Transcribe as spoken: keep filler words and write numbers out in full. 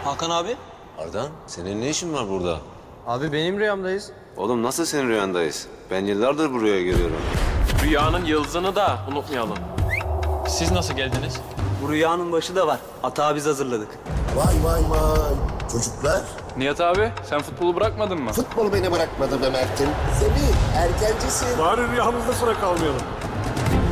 Hakan abi. Ardan, senin ne işin var burada? Abi benim rüyamdayız. Oğlum nasıl senin rüyandayız? Ben yıllardır buraya geliyorum. Rüyanın yıldızını da unutmayalım. Siz nasıl geldiniz? Bu rüyanın başı da var. Atağı biz hazırladık. Vay vay vay. Çocuklar, Nihat abi, sen futbolu bırakmadın mı? futbol beni bırakmadı be Mert'im. Semih, erkencisin. Bari rüyamızda sıra kalmayalım.